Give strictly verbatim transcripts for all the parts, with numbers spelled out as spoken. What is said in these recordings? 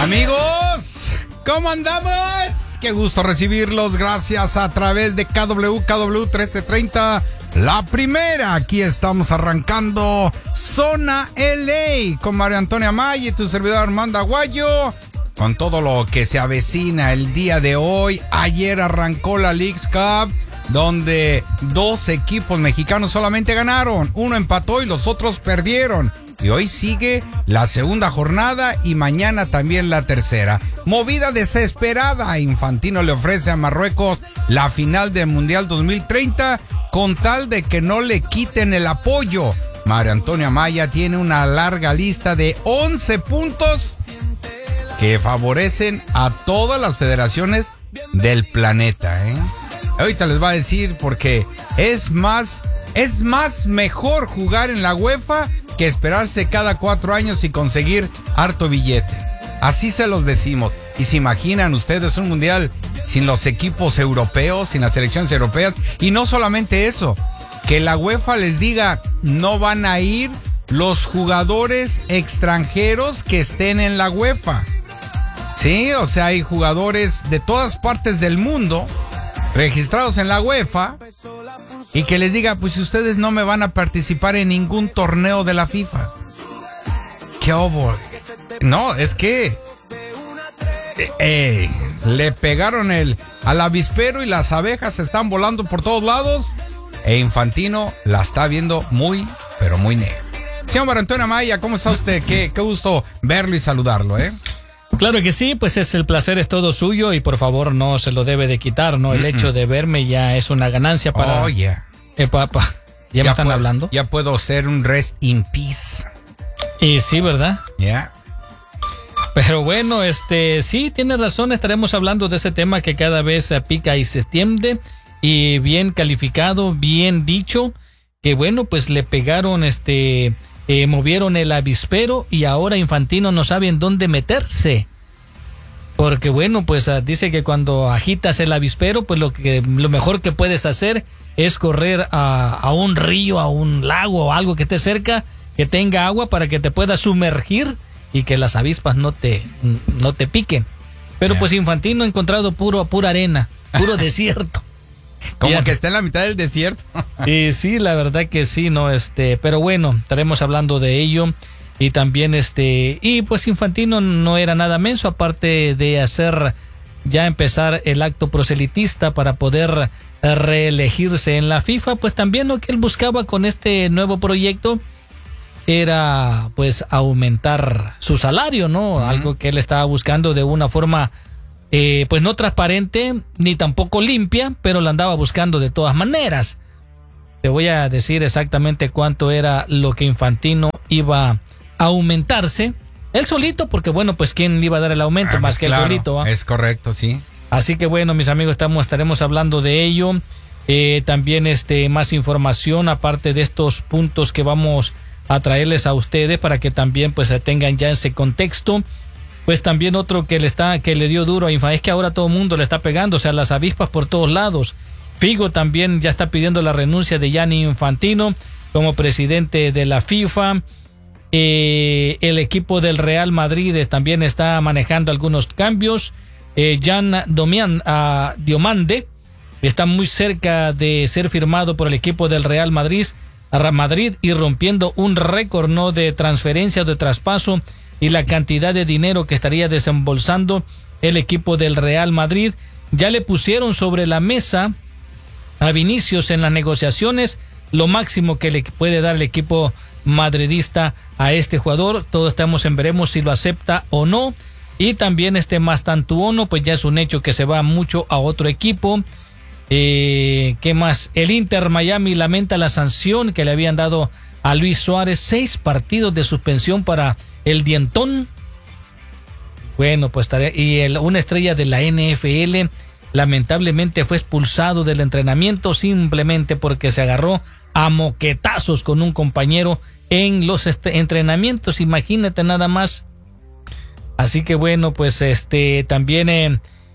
Amigos, ¿cómo andamos? Qué gusto recibirlos, gracias a través de K W K W trece treinta, la primera. Aquí estamos arrancando Zona L A con María Antonia May y tu servidor Armando Aguayo, con todo lo que se avecina el día de hoy. Ayer arrancó la Leagues Cup, donde dos equipos mexicanos solamente ganaron, uno empató y los otros perdieron. Y hoy sigue la segunda jornada y mañana también la tercera. Movida desesperada, Infantino le ofrece a Marruecos la final del Mundial dos mil treinta con tal de que no le quiten el apoyo. María Antonia Maya tiene una larga lista de once puntos que favorecen a todas las federaciones del planeta, ¿eh? Ahorita les va a decir porque es más, es más mejor jugar en la UEFA que esperarse cada cuatro años y conseguir harto billete. Así se los decimos. Y se imaginan ustedes un mundial sin los equipos europeos, sin las selecciones europeas. Y no solamente eso, que la UEFA les diga no van a ir los jugadores extranjeros que estén en la UEFA. Sí, o sea, hay jugadores de todas partes del mundo registrados en la UEFA y que les diga, pues ustedes no me van a participar en ningún torneo de la FIFA. ¿Qué hubo? No, es que eh, eh, le pegaron el al avispero y las abejas están volando por todos lados e Infantino la está viendo muy, pero muy negra. Señor María Antonia Maya, ¿cómo está usted? Qué, qué gusto verlo y saludarlo, ¿eh? Claro que sí, pues es el placer es todo suyo y por favor no se lo debe de quitar, ¿no? El mm-mm. hecho de verme ya es una ganancia para... Oh, yeah. Eh, papá, ¿ya, ya me están puedo, hablando? Ya puedo ser un rest in peace. Y sí, ¿verdad? Ya. Yeah. Pero bueno, este, sí, tiene razón, estaremos hablando de ese tema que cada vez pica y se extiende y bien calificado, bien dicho, que bueno, pues le pegaron este... Eh, movieron el avispero y ahora Infantino no sabe en dónde meterse. Porque bueno, pues uh, dice que cuando agitas el avispero, pues lo que lo mejor que puedes hacer es correr a, a un río, a un lago o algo que esté cerca, que tenga agua para que te puedas sumergir y que las avispas no te, no te piquen. Pero yeah. pues Infantino ha encontrado puro, pura arena, puro desierto. Como ya. Que está en la mitad del desierto. Y sí, la verdad que sí, no, este, pero bueno, estaremos hablando de ello. Y también este, y pues Infantino no era nada menso, aparte de hacer, ya empezar el acto proselitista para poder reelegirse en la FIFA, pues también lo que él buscaba con este nuevo proyecto era pues aumentar su salario, ¿no? Uh-huh. Algo que él estaba buscando de una forma Eh, pues no transparente ni tampoco limpia, pero la andaba buscando de todas maneras. Te voy a decir exactamente cuánto era lo que Infantino iba a aumentarse. Él solito, porque bueno, pues quién le iba a dar el aumento ah, más pues que claro, él solito. ¿eh? Es correcto, sí. Así que bueno, mis amigos, estamos, estaremos hablando de ello. Eh, también este, más información, aparte de estos puntos que vamos a traerles a ustedes para que también pues tengan ya ese contexto. Pues también otro que le está que le dio duro a Infantino es que ahora todo el mundo le está pegando, o sea, las avispas por todos lados. Figo también ya está pidiendo la renuncia de Gianni Infantino como presidente de la FIFA. Eh, el equipo del Real Madrid también está manejando algunos cambios. Eh, Jan Domian, uh, Diomande está muy cerca de ser firmado por el equipo del Real Madrid, Madrid y rompiendo un récord no de transferencia o de traspaso y la cantidad de dinero que estaría desembolsando el equipo del Real Madrid. Ya le pusieron sobre la mesa a Vinicius en las negociaciones lo máximo que le puede dar el equipo madridista a este jugador. Todos estamos en veremos si lo acepta o no. Y también este Mastantuono, pues ya es un hecho que se va mucho a otro equipo. Eh, ¿Qué más? El Inter Miami lamenta la sanción que le habían dado a Luis Suárez, seis partidos de suspensión para el dientón. Bueno, pues y el, una estrella de la N F L lamentablemente fue expulsado del entrenamiento simplemente porque se agarró a moquetazos con un compañero en los est- entrenamientos, imagínate nada más. Así que bueno, pues este también eh,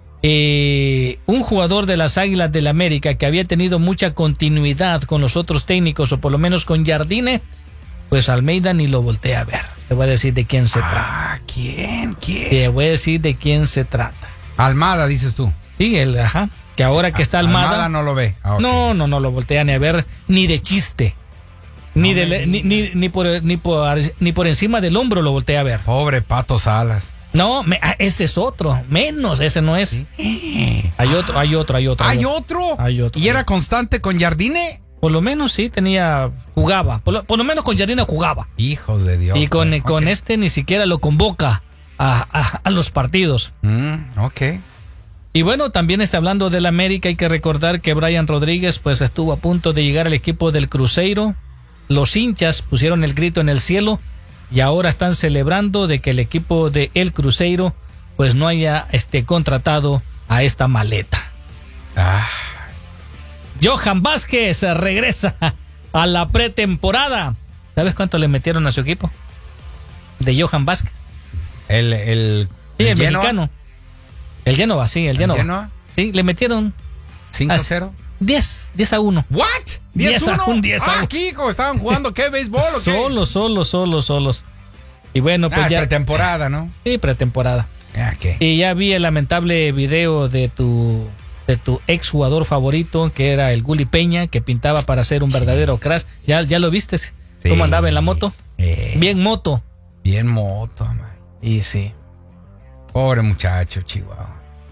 eh, un jugador de las Águilas del América que había tenido mucha continuidad con los otros técnicos, o por lo menos con Jardine, pues Almeida ni lo voltea a ver. Te voy a decir de quién se ah, trata. Ah, ¿quién? ¿Quién? Te voy a decir de quién se trata. Almada, dices tú. Sí, el, ajá. Que ahora que está Almada. Almada no lo ve. Ah, okay. No, no, no lo voltea ni a ver, ni de chiste. Ni, no de, ni, ni, ni, por, ni, por, ni por encima del hombro lo voltea a ver. Pobre Pato Salas. No, me, ese es otro. Menos, ese no es. ¿Sí? Hay otro, hay otro, hay otro. ¿Hay otro? Hay otro. ¿Y era constante con Jardine? Por lo menos sí, tenía, jugaba. Por lo, por lo menos con Jardine jugaba. Hijos de Dios. Y con, okay. con este ni siquiera lo convoca a, a, a los partidos. Mm, ok. Y bueno, también está hablando del América. Hay que recordar que Brian Rodríguez pues estuvo a punto de llegar al equipo del Cruzeiro. Los hinchas pusieron el grito en el cielo y ahora están celebrando de que el equipo de El Cruzeiro pues no haya este, contratado a esta maleta. Ah. Johan Vázquez regresa a la pretemporada. ¿Sabes cuánto le metieron a su equipo? De Johan Vázquez. El, el, sí, el, el mexicano. El Genoa, sí, el Genoa. Genoa? Sí, le metieron cinco a cero. diez, diez a uno. ¿What? diez a uno. diez a uno. Ah, Kiko, estaban jugando qué, béisbol o qué? Solos, solos, solos, solos. Y bueno, pues ah, ya. pretemporada, ¿no? Sí, pretemporada. Ah, ¿qué? Y ya vi el lamentable video de tu de tu ex jugador favorito, que era el Guli Peña, que pintaba para ser un verdadero crash. ¿Ya, ya lo viste? Sí. ¿Cómo andaba en la moto? Eh, Bien moto. Bien moto, man. Y sí. Pobre muchacho, Chihuahua.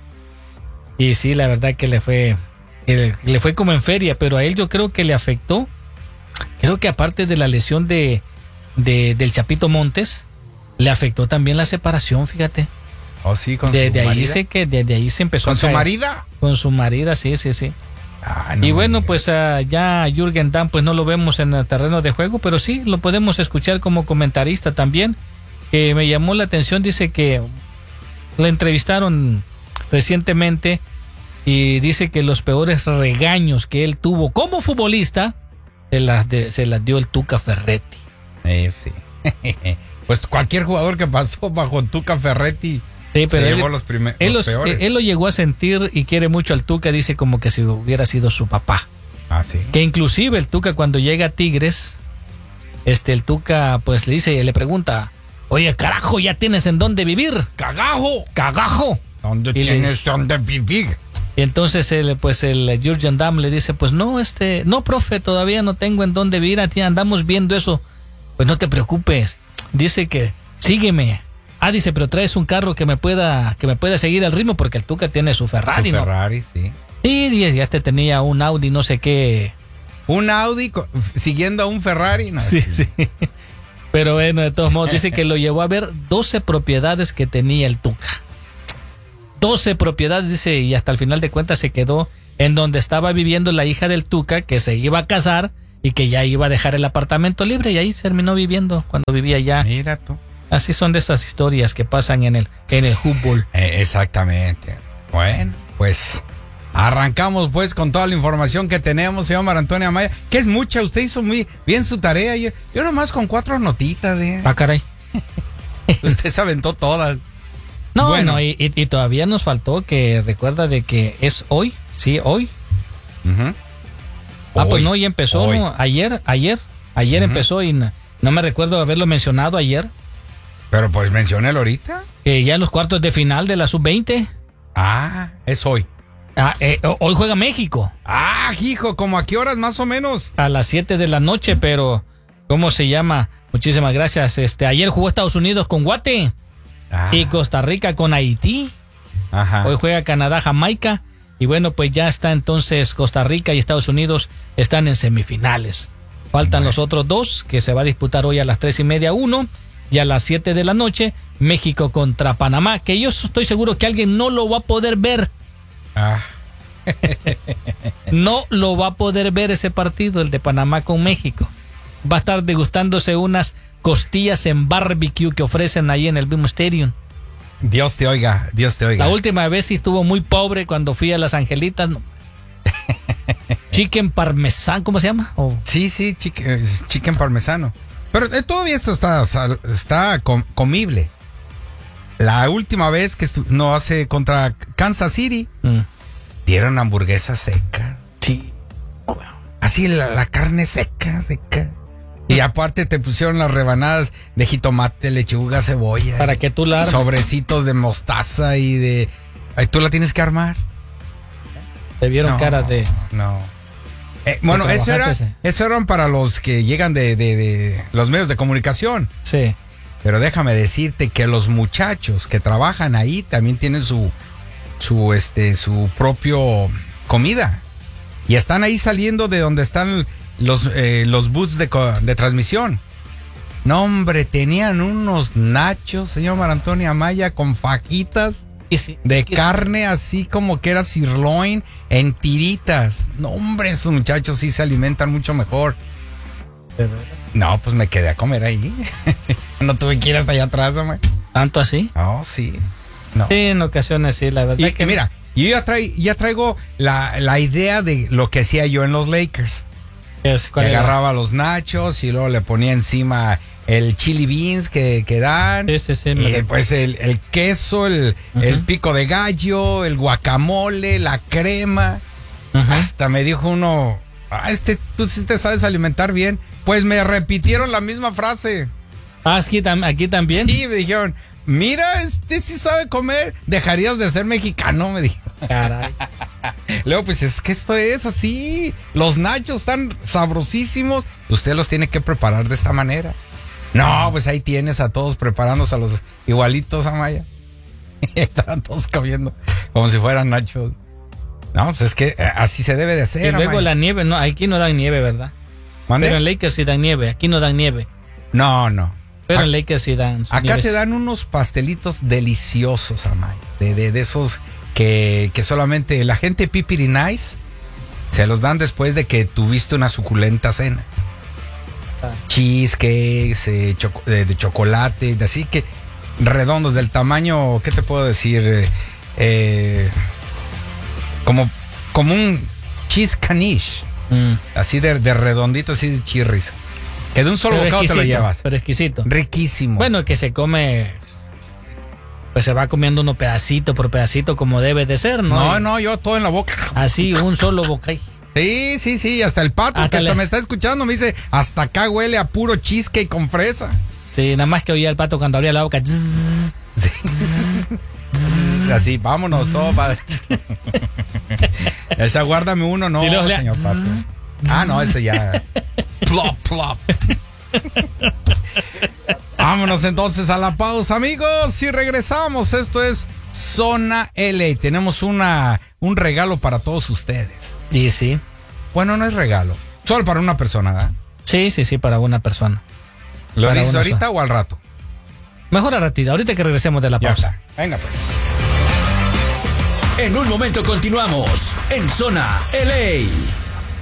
Y sí, la verdad que le fue le, le fue como en feria, pero a él yo creo que le afectó. Creo que aparte de la lesión de, de del Chapito Montes, le afectó también la separación, fíjate. Oh, sí, con desde su ahí marida. sé que desde ahí se empezó ¿Con a su caer. marida? Con su marida, sí, sí, sí. Ah, no y bueno, digas. pues uh, ya Jürgen Damm pues no lo vemos en el terreno de juego, pero sí lo podemos escuchar como comentarista también. Que me llamó la atención, dice que lo entrevistaron recientemente y dice que los peores regaños que él tuvo como futbolista se las, de, se las dio el Tuca Ferretti. Eh, sí. Pues cualquier jugador que pasó bajo Tuca Ferretti sí, pero se él, llevó los, primer, él, los los, peores. él lo llegó a sentir y quiere mucho al Tuca, dice como que si hubiera sido su papá. Ah, sí. Que inclusive el Tuca cuando llega a Tigres, este el Tuca pues le dice, le pregunta, oye carajo, ¿ya tienes en dónde vivir? ¡Cagajo! ¡Cagajo! ¿Dónde Y tienes le- dónde vivir? Y entonces el, pues el Jürgen Damm le dice, pues no, este, no profe, todavía no tengo en dónde vivir, a ti andamos viendo eso. Pues no te preocupes, dice que sígueme. Ah, dice, pero traes un carro que me pueda, que me pueda seguir al ritmo porque el Tuca tiene su Ferrari, Su ¿no? Ferrari, sí. Y ya te tenía un Audi, no sé qué. Un Audi co- siguiendo a un Ferrari. No, Sí, sí. Pero bueno, de todos modos, dice que lo llevó a ver doce propiedades que tenía el Tuca. doce propiedades, dice, y hasta el final de cuentas se quedó en donde estaba viviendo la hija del Tuca, que se iba a casar y que ya iba a dejar el apartamento libre, y ahí terminó viviendo cuando vivía allá. Mira tú. Así son de esas historias que pasan en el, en el fútbol. Eh, exactamente. Bueno, pues arrancamos pues con toda la información que tenemos, señor Mar Antonio Amaya, que es mucha, usted hizo muy bien su tarea. Yo, yo nomás con cuatro notitas, ¿eh? Ah, caray. Usted se aventó todas. No, Bueno. no, y, y- y todavía nos faltó que recuerda de que es hoy, sí, hoy. Ujú. Ah, pues Hoy, no, ya empezó, hoy. ¿no? Ayer, ayer, ayer Ujú. empezó y no, no me recuerdo haberlo mencionado ayer, Pero pues menciónelo ahorita. que ya en los cuartos de final de la sub veinte, Ah, es hoy. ah, eh, ho- hoy juega México Ah, hijo, ¿como a qué horas más o menos? a las siete de la noche, pero ¿cómo se llama? Muchísimas gracias. Este, ayer jugó Estados Unidos con Guate Ah, y Costa Rica con Haití. ajá. Hoy juega Canadá, Jamaica. Y bueno, pues ya está entonces Costa Rica y Estados Unidos están en semifinales. Faltan Bueno. los otros dos que se va a disputar hoy a las tres y media uno y a las siete de la noche México contra Panamá, que yo estoy seguro que alguien no lo va a poder ver. Ah, No lo va a poder ver ese partido, el de Panamá con México. Va a estar degustándose unas costillas en barbecue que ofrecen ahí en el Bim Stadium. Dios te oiga, Dios te oiga. La última vez sí estuvo muy pobre cuando fui a Las Angelitas. No. Chicken parmesán, ¿cómo se llama? O- Sí, sí, chicken, chicken parmesano. Pero eh, todavía esto está, sal- está com- comible. La última vez que estu- no hace contra Kansas City, Mm. dieron hamburguesa seca. Sí. Así la, la carne seca, seca. Y Y aparte te pusieron las rebanadas de jitomate, lechuga, cebolla. Para que tú la armes. Sobrecitos de mostaza y de... Ay, ¿tú la tienes que armar? Te vieron no, caras de... No. Eh, bueno, eso era, eso eran para los que llegan de, de, de los medios de comunicación. Sí. Pero déjame decirte que los muchachos que trabajan ahí también tienen su, su, este, su propio comida. Y están ahí saliendo de donde están los, eh, los booths de, de transmisión. No, hombre, tenían unos nachos, señor Marantonio Amaya, con fajitas sí, de sí. carne así como que era sirloin en tiritas. No, hombre, esos muchachos sí se alimentan mucho mejor. No, pues me quedé a comer ahí. No tuve que ir hasta allá atrás, hombre. ¿Tanto así? Oh, sí. No. Sí, en ocasiones sí, la verdad. Y que mira, yo ya, trae, ya traigo la, la idea de lo que hacía yo en los Lakers. Es, que agarraba los nachos y luego le ponía encima el chili beans que, que dan. Sí, sí, sí, y pues el, el queso, el, uh-huh. el pico de gallo, el guacamole, la crema. Uh-huh. Hasta me dijo uno, ah, este, tú sí te sabes alimentar bien. Pues me repitieron la misma frase. Ah, aquí, aquí también. Sí, me dijeron, mira, este sí sabe comer, dejarías de ser mexicano, me dijo. Caray. Luego, pues es que esto es así. Los nachos están sabrosísimos. Usted los tiene que preparar de esta manera. No, pues ahí tienes a todos preparándose a los igualitos, Amaya. Estaban todos comiendo como si fueran nachos. No, pues es que así se debe de hacer. Y luego Amaya. La nieve, no, aquí no dan nieve, ¿verdad? ¿Mande? Pero en Lakers sí dan nieve, aquí no dan nieve. No, no. Pero en Lakers sí dan. Acá nieves. te dan unos pastelitos deliciosos, Amaya. De, de, de esos que, que solamente la gente pipiri nice se los dan después de que tuviste una suculenta cena. Ah. Cheesecakes, eh, choco, de, de chocolate, de así que redondos del tamaño, ¿qué te puedo decir? Eh, eh, como, como un cheese caniche. Mm. Así de, de redondito, así de chirris. Que de un solo pero bocado te lo llevas. Pero exquisito. Riquísimo. Bueno, que se come, pues se va comiendo uno pedacito por pedacito como debe de ser, ¿no? No, no, yo todo en la boca. Así, un solo bocado. Sí, sí, sí, hasta el pato hasta que hasta les... me está escuchando me dice, hasta acá huele a puro cheesecake con fresa. Sí, nada más que oía el pato cuando abría la boca. Sí. Así, vámonos, todo padre. Esa guárdame uno, no, señor le... pato. Ah, no, ese ya. Plop, plop. Vámonos entonces a la pausa, amigos, y regresamos. Esto es Zona L A. Tenemos una, un regalo para todos ustedes. Y sí. Bueno, no es regalo. Solo para una persona, ¿verdad? Sí, sí, sí, para una persona. ¿Lo para dices ahorita sola. o al rato? Mejor a ratito, ahorita que regresemos de la ya pausa. Está. Venga, pues. En un momento continuamos en Zona L A.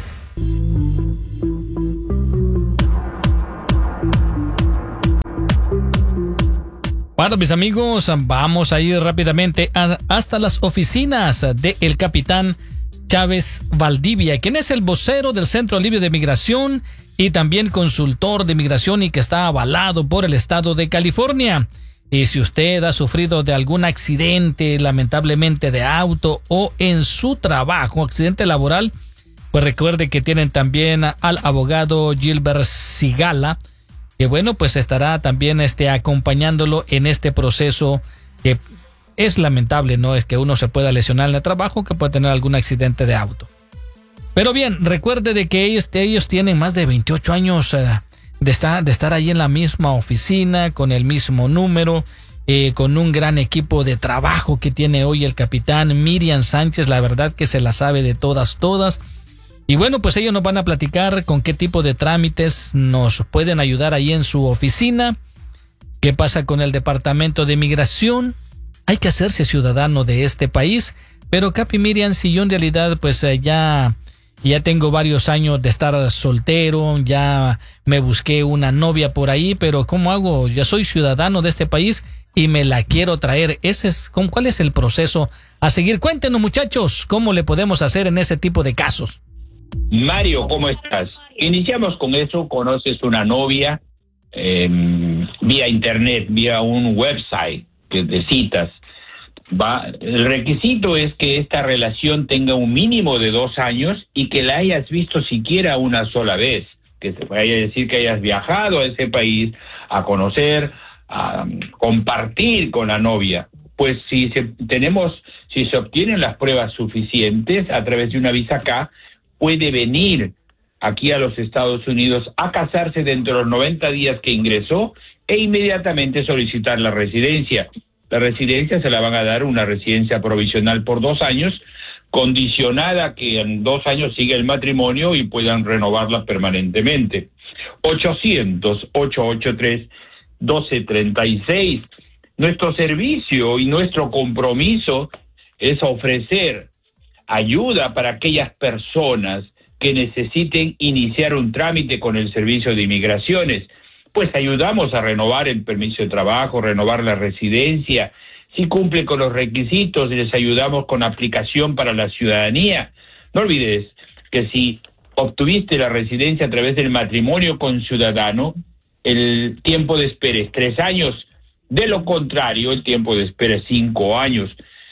Bueno, mis amigos, vamos a ir rápidamente a, hasta las oficinas del capitán Chávez Valdivia, quien es el vocero del Centro Libre de Migración y también consultor de migración y que está avalado por el estado de California. Y si usted ha sufrido de algún accidente, lamentablemente de auto o en su trabajo, accidente laboral, pues recuerde que tienen también al abogado Gilbert Sigala, que bueno, pues estará también este, acompañándolo en este proceso que es lamentable, ¿no? Es que uno se pueda lesionar en el trabajo, que pueda tener algún accidente de auto. Pero bien, recuerde de que ellos, ellos tienen más de veintiocho años eh, de, estar, de estar ahí en la misma oficina, con el mismo número, eh, con un gran equipo de trabajo que tiene hoy el capitán Miriam Sánchez, la verdad que se la sabe de todas, todas. Y bueno, pues ellos nos van a platicar con qué tipo de trámites nos pueden ayudar ahí en su oficina, qué pasa con el departamento de migración. Hay que hacerse ciudadano de este país, pero Capi Miriam, si yo en realidad pues eh, ya, ya tengo varios años de estar soltero, ya me busqué una novia por ahí, pero ¿cómo hago? Yo soy ciudadano de este país y me la quiero traer. Ese es, ¿cuál es el proceso a seguir? Cuéntenos, muchachos, ¿cómo le podemos hacer en ese tipo de casos? Mario, ¿cómo estás? Iniciamos con eso, conoces una novia eh, vía internet, vía un website que de citas. Va, el requisito es que esta relación tenga un mínimo de dos años y que la hayas visto siquiera una sola vez. que se vaya a decir que hayas viajado a ese país a conocer, a um, compartir con la novia. Pues si se, tenemos, si se obtienen las pruebas suficientes a través de una visa acá, puede venir aquí a los Estados Unidos a casarse dentro de los noventa días que ingresó e inmediatamente solicitar la residencia. La residencia se la van a dar una residencia provisional por dos años, condicionada a que en dos años siga el matrimonio y puedan renovarla permanentemente. ochocientos, ochocientos ochenta y tres, doce treinta y seis. Nuestro servicio y nuestro compromiso es ofrecer ayuda para aquellas personas que necesiten iniciar un trámite con el Servicio de Inmigraciones. Pues ayudamos a renovar el permiso de trabajo, renovar la residencia. Si cumple con los requisitos, les ayudamos con aplicación para la ciudadanía. No olvides que si obtuviste la residencia a través del matrimonio con ciudadano, el tiempo de espera es tres años. De lo contrario, el tiempo de espera es cinco años.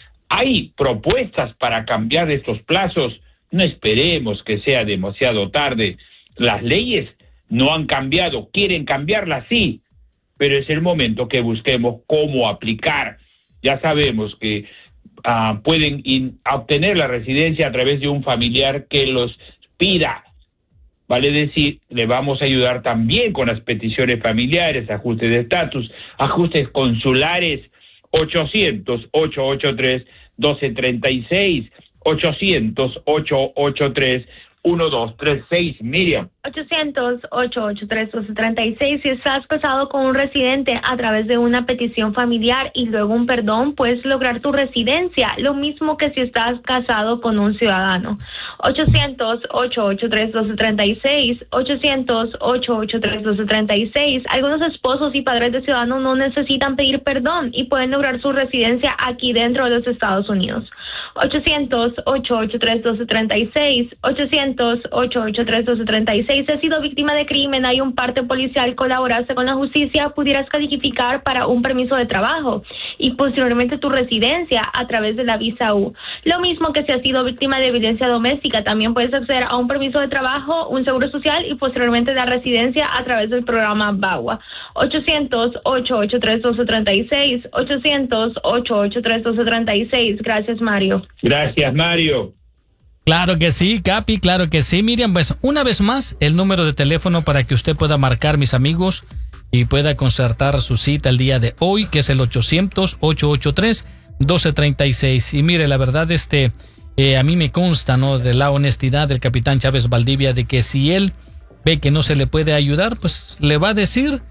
Hay propuestas para cambiar estos plazos. No esperemos que sea demasiado tarde. Las leyes no han cambiado. Quieren cambiarlas, sí, pero es el momento que busquemos cómo aplicar. Ya sabemos que uh, pueden in, obtener la residencia a través de un familiar que los pida. Vale decir, le vamos a ayudar también con las peticiones familiares, ajustes de estatus, ajustes consulares. Ochocientos, ochocientos ochenta y tres, doce treinta y seis, ochocientos, ochocientos ochenta y tres, doce treinta y seis, Miriam. ochocientos, ochocientos ochenta y tres, doce treinta y seis. Si estás casado con un residente a través de una petición familiar y luego un perdón, puedes lograr tu residencia, lo mismo que si estás casado con un ciudadano. ochocientos, ochocientos ochenta y tres, doce treinta y seis, ochocientos, ochocientos ochenta y tres, doce treinta y seis. Algunos esposos y padres de ciudadanos no necesitan pedir perdón y pueden lograr su residencia aquí dentro de los Estados Unidos. ochocientos, ochocientos ochenta y tres, doce treinta y seis, ochocientos, ochocientos ochenta y tres, doce treinta y seis. Si has sido víctima de crimen, hay un parte policial, colaboraste con la justicia, pudieras calificar para un permiso de trabajo y posteriormente tu residencia a través de la visa U. Lo mismo que si has sido víctima de violencia doméstica, también puedes acceder a un permiso de trabajo, un seguro social y posteriormente la residencia a través del programa VAWA. ochocientos, ochocientos ochenta y tres, doce treinta y seis, ochocientos, ochocientos ochenta y tres, doce treinta y seis. Gracias, Mario. Gracias, Mario. Claro que sí, Capi, claro que sí, Miriam. Pues una vez más, el número de teléfono para que usted pueda marcar, mis amigos, y pueda concertar su cita el día de hoy, que es el ochocientos, ochocientos ochenta y tres, doce treinta y seis. Y mire, la verdad, este, eh, a mí me consta, ¿no?, de la honestidad del capitán Chávez Valdivia, de que si él ve que no se le puede ayudar, pues le va a decir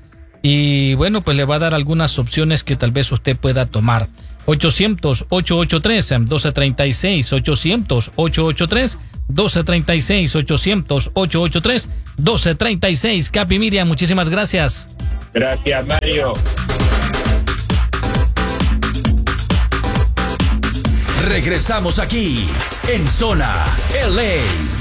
y bueno, pues le va a dar algunas opciones que tal vez usted pueda tomar. ochocientos, ochocientos ochenta y tres, doce treinta y seis, ochocientos, ochocientos ochenta y tres, doce treinta y seis, ochocientos, ochocientos ochenta y tres, doce treinta y seis. Capi, Miriam, muchísimas gracias. Gracias, Mario. Regresamos aquí en Zona L A.